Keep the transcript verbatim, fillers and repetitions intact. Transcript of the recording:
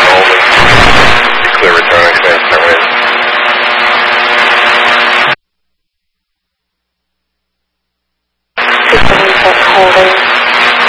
only. Clear return on command, terminated. System reset holding.